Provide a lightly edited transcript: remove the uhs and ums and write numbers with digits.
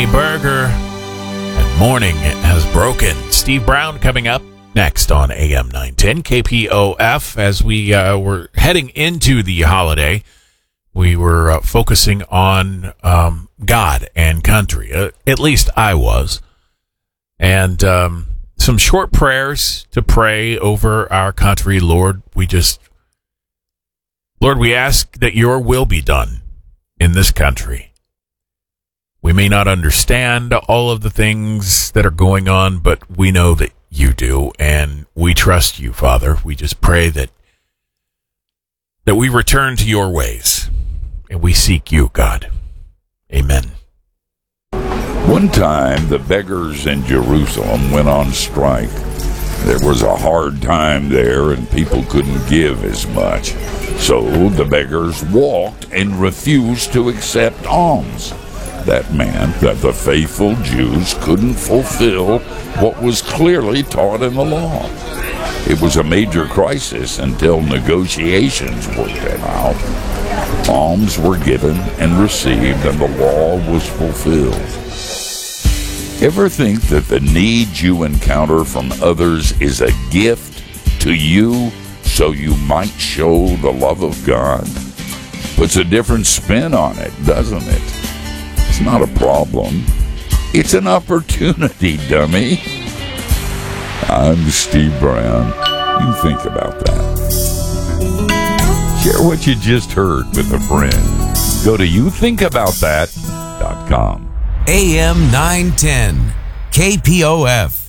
Johnny Berger, and Morning Has Broken. Steve Brown coming up next on AM 910 KPOF. As we were heading into the holiday, we were focusing on God and country. At least I was. And some short prayers to pray over our country. Lord, we ask that your will be done in this country. We may not understand all of the things that are going on, but we know that you do, and we trust you, Father. We just pray that we return to your ways, and we seek you, God. Amen. One time, the beggars in Jerusalem went on strike. There was a hard time there, and people couldn't give as much. So the beggars walked and refused to accept alms. That meant that the faithful Jews couldn't fulfill what was clearly taught in the law. It was a major crisis until negotiations worked it out. Alms were given and received, and the law was fulfilled. Ever think that the need you encounter from others is a gift to you so you might show the love of God? Puts a different spin on it, doesn't it? It's not a problem. It's an opportunity, dummy. I'm Steve Brown. You think about that. Share what you just heard with a friend. Go to youthinkaboutthat.com. AM 910 KPOF.